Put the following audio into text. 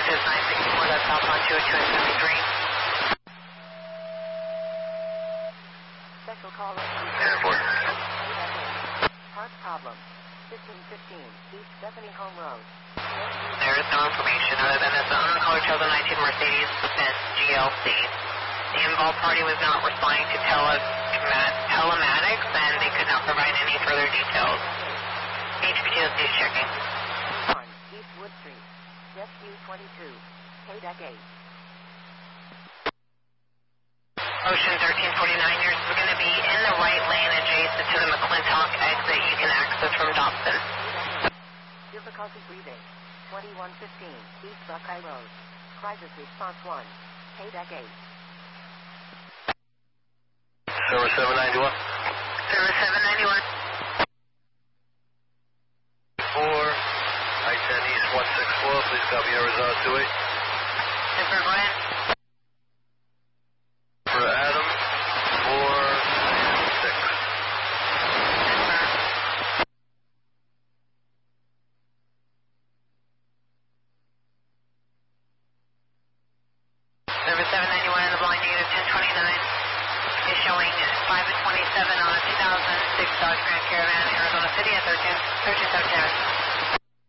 Services 964, that's Alpha 202 and 73. Special call Airport. Park problem. 1515 East Stephanie Home Road. There is no information other than it's an uncolored 2019 Mercedes-Benz GLC. The involved party was not responding to telematics, and they could not provide any further details. HPTOC is checking. 1 East Wood Street. Rescue 22. Payback 8. Ocean 1349, you're going to be in the right lane adjacent to the McClintock exit you can access from Dobson. Difficulty breathing. 2115 East Buckeye Road. Crisis response 1. Payback 8. Service 791. Service 791. 4, I-10 East 164, please copy Arizona 28. Super, go ahead. For Adam, 4, 6. Service 791 in the blind unit 1029 is showing 5 and 27 on a 2006 Dodge Grand Caravan, Arizona City at 1317.